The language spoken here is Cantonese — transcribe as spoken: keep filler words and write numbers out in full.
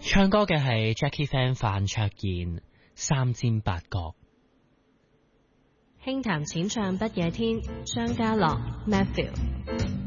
唱歌嘅係 Jackie Fan 范卓賢，三尖八角。 輕談淺唱不夜天，張家樂 Matthew。